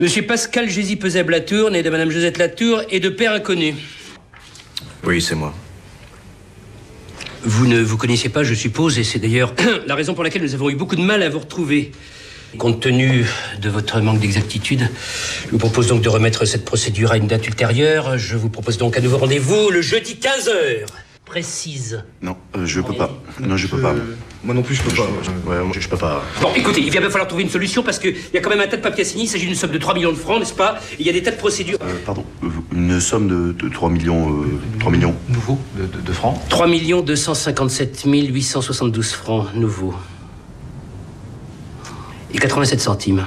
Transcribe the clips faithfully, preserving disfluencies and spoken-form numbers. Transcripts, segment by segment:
Monsieur Pascal Gézy-Peseb-Latour, né de Madame Josette Latour et de père inconnu. Oui, c'est moi. Vous ne vous connaissiez pas, je suppose, et c'est d'ailleurs la raison pour laquelle nous avons eu beaucoup de mal à vous retrouver. Compte tenu de votre manque d'exactitude, je vous propose donc de remettre cette procédure à une date ultérieure. Je vous propose donc un nouveau rendez-vous le jeudi quinze heures. Précise. Non, euh, je peux pas. Non, je peux pas. Moi non plus, je peux pas. Je, ouais, moi, je, je peux pas. Bon, écoutez, il va falloir trouver une solution parce qu'il y a quand même un tas de papiers à signer. Il s'agit d'une somme de trois millions de francs, n'est-ce pas? Il y a des tas de procédures. Euh, pardon, euh, une somme de, de trois millions... Euh, trois millions. Nouveau, de, de, de francs. trois millions deux cent cinquante-sept mille huit cent soixante-douze francs nouveaux. Et quatre-vingt-sept centimes.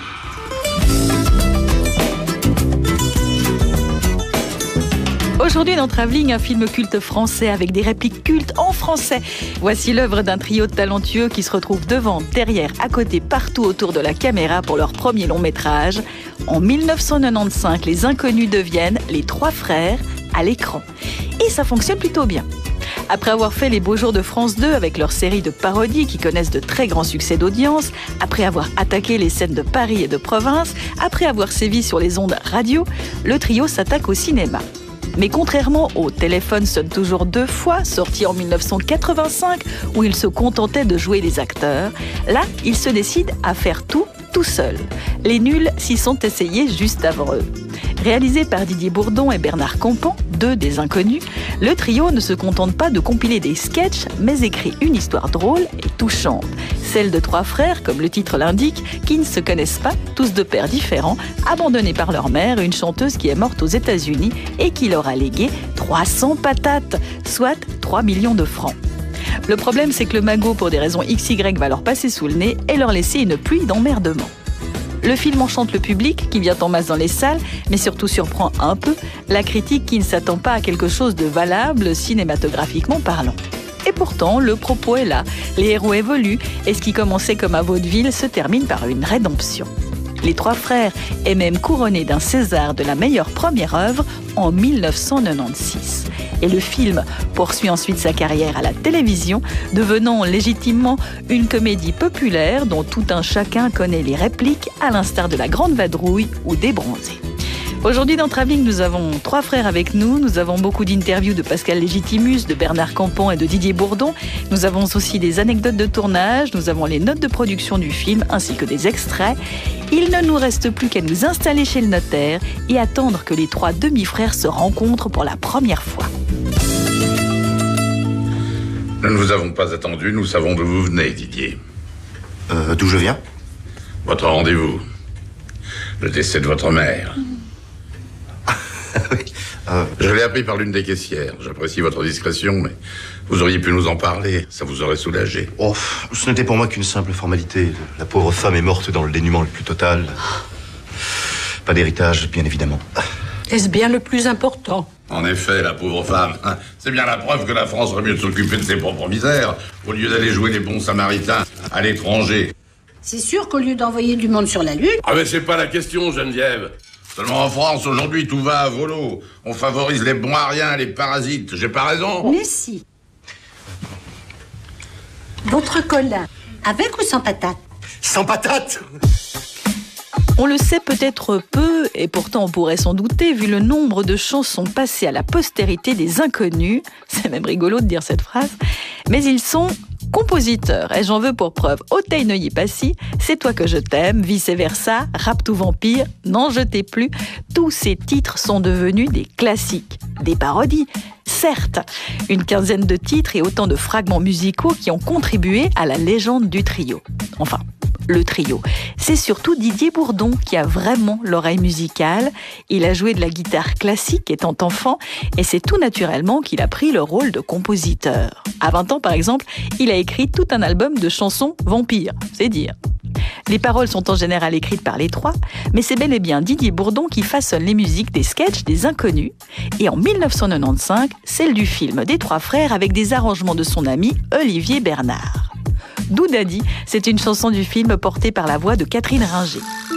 Aujourd'hui dans Travelling, un film culte français avec des répliques cultes en français. Voici l'œuvre d'un trio de talentueux qui se retrouvent devant, derrière, à côté, partout autour de la caméra pour leur premier long métrage. En mille neuf cent quatre-vingt-quinze, les inconnus deviennent les trois frères à l'écran. Et ça fonctionne plutôt bien. Après avoir fait les beaux jours de France deux avec leur série de parodies qui connaissent de très grands succès d'audience, après avoir attaqué les scènes de Paris et de province, après avoir sévi sur les ondes radio, le trio s'attaque au cinéma. Mais contrairement au Téléphone sonne toujours deux fois, sorti en mille neuf cent quatre-vingt-cinq, où ils se contentaient de jouer les acteurs, là, ils se décident à faire tout, tout seuls. Les nuls s'y sont essayés juste avant eux. Réalisé par Didier Bourdon et Bernard Campan, deux des inconnus, le trio ne se contente pas de compiler des sketchs, mais écrit une histoire drôle et touchante. Celle de trois frères, comme le titre l'indique, qui ne se connaissent pas, tous de pères différents, abandonnés par leur mère, une chanteuse qui est morte aux États-Unis et qui leur a légué trois cents patates, soit trois millions de francs. Le problème, c'est que le magot, pour des raisons X Y, va leur passer sous le nez et leur laisser une pluie d'emmerdement. Le film enchante le public, qui vient en masse dans les salles, mais surtout surprend un peu la critique qui ne s'attend pas à quelque chose de valable cinématographiquement parlant. Et pourtant, le propos est là, les héros évoluent, et ce qui commençait comme un vaudeville se termine par une rédemption. Les trois frères est même couronné d'un César de la meilleure première œuvre en mille neuf cent quatre-vingt-seize. Et le film poursuit ensuite sa carrière à la télévision, devenant légitimement une comédie populaire dont tout un chacun connaît les répliques, à l'instar de La Grande Vadrouille ou des Bronzés. Aujourd'hui dans Travelling, nous avons trois frères avec nous. Nous avons beaucoup d'interviews de Pascal Légitimus, de Bernard Campan et de Didier Bourdon. Nous avons aussi des anecdotes de tournage. Nous avons les notes de production du film ainsi que des extraits. Il ne nous reste plus qu'à nous installer chez le notaire et attendre que les trois demi-frères se rencontrent pour la première fois. Nous ne vous avons pas attendu, nous savons d'où vous venez, Didier. Euh, d'où je viens? Votre rendez-vous. Le décès de votre mère. Oui. Euh... Je l'ai appris par l'une des caissières. J'apprécie votre discrétion, mais vous auriez pu nous en parler. Ça vous aurait soulagé. Oh, ce n'était pour moi qu'une simple formalité. La pauvre femme est morte dans le dénuement le plus total. Pas d'héritage, bien évidemment. Est-ce bien le plus important? En effet, la pauvre femme. C'est bien la preuve que la France aurait mieux de s'occuper de ses propres misères, au lieu d'aller jouer les bons samaritains à l'étranger. C'est sûr qu'au lieu d'envoyer du monde sur la Lune... Ah mais c'est pas la question, Geneviève. Seulement en France, aujourd'hui, tout va à volo. On favorise les bons à rien, les parasites. J'ai pas raison? Mais si. Votre Colin, avec ou sans patate? Sans patate? On le sait peut-être peu, et pourtant on pourrait s'en douter, vu le nombre de chansons passées à la postérité des inconnus. C'est même rigolo de dire cette phrase. Mais ils sont compositeurs, et j'en veux pour preuve Auteuil Neuilly Passy, C'est toi que je t'aime, Vice versa, Rap tout vampire, N'en jetez plus. Tous ces titres sont devenus des classiques, des parodies. Certes, une quinzaine de titres et autant de fragments musicaux qui ont contribué à la légende du trio. Enfin, le trio. C'est surtout Didier Bourdon qui a vraiment l'oreille musicale. Il a joué de la guitare classique étant enfant et c'est tout naturellement qu'il a pris le rôle de compositeur. À vingt ans, par exemple, il a écrit tout un album de chansons vampires, c'est dire. Les paroles sont en général écrites par les trois, mais c'est bel et bien Didier Bourdon qui façonne les musiques des sketchs des inconnus. Et en mille neuf cent quatre-vingt-quinze, celle du film des trois frères avec des arrangements de son ami Olivier Bernard. Doudadi, c'est une chanson du film portée par la voix de Catherine Ringer.